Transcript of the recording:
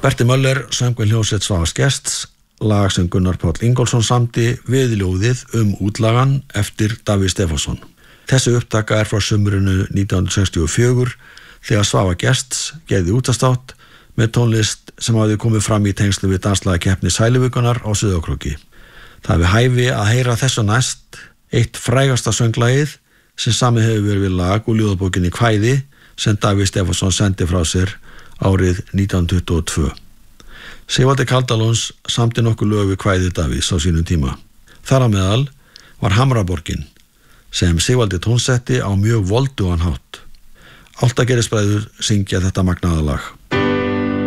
Berti Möller söng við hljómsveit Svavars Gests lag sem Gunnar Páll Ingólfsson samdi við ljóðið útlagan eftir Davíð Stefánsson. Þessi upptaka frá sumrinu 1964 þegar Svava Gests gerði útastátt með tónlist sem hafði komið fram í tengslu við danslagakeppni Sæluvíkunar á Sauðárkróki. Það við hæfi að heyra þessu næst eitt frægasta sönglagið sem samið hefur verið við lag úr ljóðabókinni Kvæði sem Davíð Stefánsson sendi frá sér árið 1922. Sigvaldi Kaldalóns samdi nokkuð lög við Kvæði Davíðs á sínum tíma. Þar á meðal var Hamraborgin sem Sigvaldi tónsetti á mjög voldugan hátt. Álftagerðisbræður syngja þetta magnaða lag.